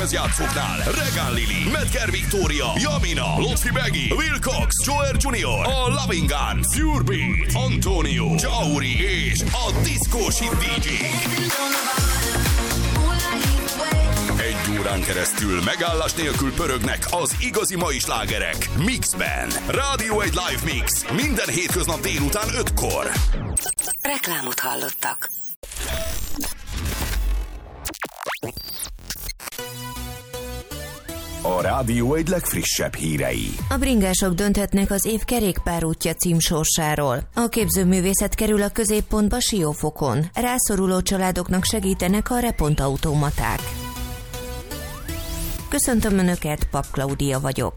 lemezjátszóknál Regán Lili, Medger Viktória, Jamina, Lotfi Begi, Will Cox, Joel Junior, a Loving Gun, Furebeat, Antonio, Jauri és a Disco Shit DJ. Egy órán keresztül megállás nélkül pörögnek az igazi mai slágerek mixben. Rádió egy live mix minden hétköznap délután 5-kor. Reklámot hallottak. A Rádió egy legfrissebb hírei. A bringások dönthetnek az év kerékpárútja címsorsáról. A képzőművészet kerül a középpontba Siófokon. Rászoruló családoknak segítenek a repontautomaták. Köszöntöm Önöket, Pap Klaudia vagyok.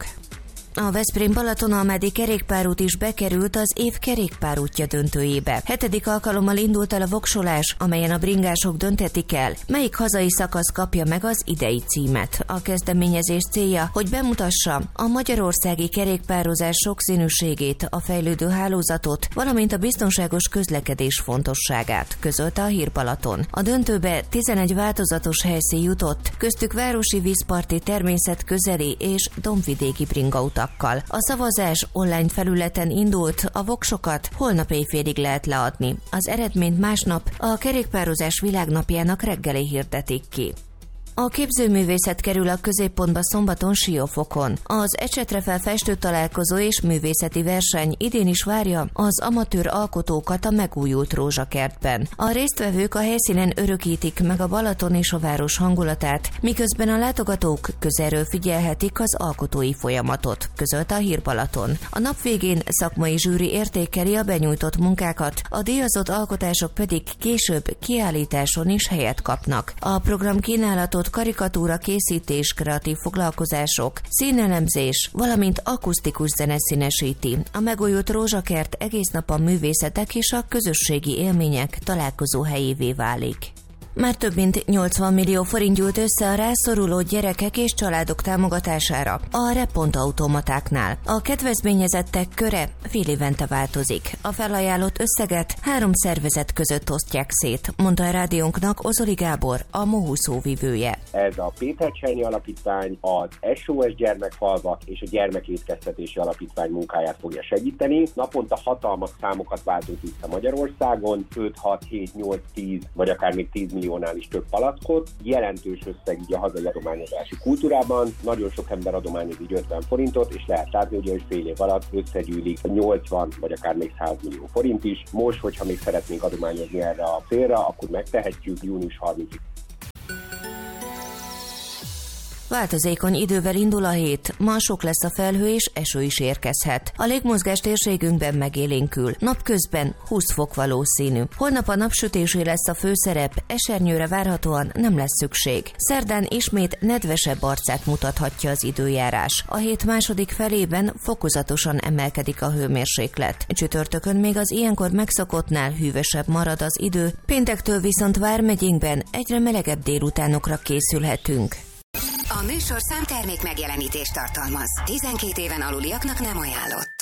A Veszprém-Balatonalmádi kerékpárút is bekerült az év kerékpárútja döntőjébe. 7. alkalommal indult el a voksolás, amelyen a bringások dönthetik el, melyik hazai szakasz kapja meg az idei címet. A kezdeményezés célja, hogy bemutassa a magyarországi kerékpározás sokszínűségét, a fejlődő hálózatot, valamint a biztonságos közlekedés fontosságát, közölte a Hír Balaton. A döntőbe 11 változatos helyszín jutott, köztük városi, vízparti, természetközeli és dombvidéki bringautak. A szavazás online felületen indult, a voksokat holnap éjfélig lehet leadni. Az eredményt másnap a kerékpározás világnapjának reggeli hirdetik ki. A képzőművészet kerül a középpontba szombaton Siófokon. Az ecsetre felfestő találkozó és művészeti verseny idén is várja az amatőr alkotókat a megújult Rózsakertben. A résztvevők a helyszínen örökítik meg a Balaton és a város hangulatát, miközben a látogatók közelről figyelhetik az alkotói folyamatot, közölte a Hír Balaton. A nap végén szakmai zsűri értékeli a benyújtott munkákat, a díjazott alkotások pedig később kiállításon is helyet kapnak. A program kínálatot karikatúra készítés, kreatív foglalkozások, színelemzés, valamint akusztikus zene színesíti. A megújult Rózsakert egész nap a művészetek és a közösségi élmények találkozó helyévé válik. Már több mint 80 millió forint gyűlt össze a rászoruló gyerekek és családok támogatására a repontautomatáknál. A kedvezményezettek köre fél évente változik. A felajánlott összeget 3 szervezet között osztják szét, mondta a rádiónknak Ozoli Gábor, a Mohu szóvivője. Ez a Péter Csernyi Alapítvány, az SOS Gyermekfalvak és a Gyermekétkeztetési Alapítvány munkáját fogja segíteni. Naponta hatalmas számokat váltunk vissza Magyarországon, 5, 6, 7, 8, 10 vagy akár még 10 milliónál is több palackot. Jelentős összeg így a hazai adományozási kultúrában. Nagyon sok ember adományoz így 50 forintot, és lehet látni, hogy fél év alatt összegyűlik 80 vagy akár még 100 millió forint is. Most, hogyha még szeretnénk adományozni erre a célra, akkor megtehetjük június 30-ig. Változékony idővel indul a hét, ma sok lesz a felhő és eső is érkezhet. A légmozgás térségünkben megélénkül, napközben 20 fok valószínű. Holnap a napsütésé lesz a főszerep, esernyőre várhatóan nem lesz szükség. Szerdán ismét nedvesebb arcát mutathatja az időjárás. A hét második felében fokozatosan emelkedik a hőmérséklet. Csütörtökön még az ilyenkor megszokottnál hűvösebb marad az idő, péntektől viszont vármegyénkben egyre melegebb délutánokra készülhetünk. A műsor számtermék megjelenítést tartalmaz. 12 éven aluliaknak nem ajánlott.